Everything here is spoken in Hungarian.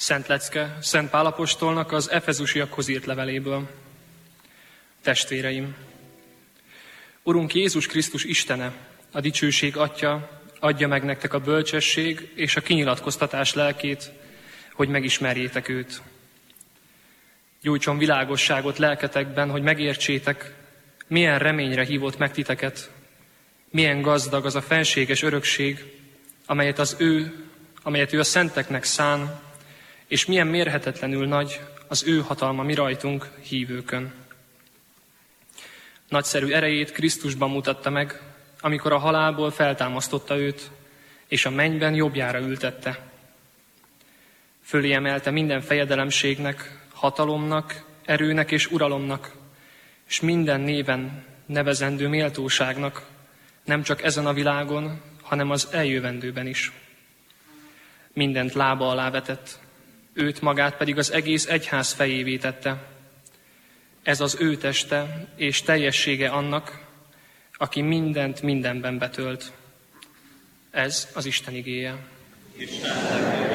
Szent lecke Szent Pál apostolnak az Efezusiakhoz írt leveléből. Testvéreim! Urunk Jézus Krisztus Istene, a dicsőség Atya, adja meg nektek a bölcsesség és a kinyilatkoztatás lelkét, hogy megismerjétek őt. Gyújtson világosságot lelketekben, hogy megértsétek, milyen reményre hívott meg titeket, milyen gazdag az a fenséges örökség, amelyet ő a szenteknek szán, és milyen mérhetetlenül nagy az ő hatalma mi rajtunk hívőkön. Nagyszerű erejét Krisztusban mutatta meg, amikor a halálból feltámasztotta őt, és a mennyben jobbjára ültette. Fölé emelte minden fejedelemségnek, hatalomnak, erőnek és uralomnak, és minden néven nevezendő méltóságnak, nem csak ezen a világon, hanem az eljövendőben is. Mindent lába alá vetett, őt magát pedig az egész egyház fejévé tette. Ez az ő teste és teljessége annak, aki mindent mindenben betölt. Ez az Isten igéje. Isten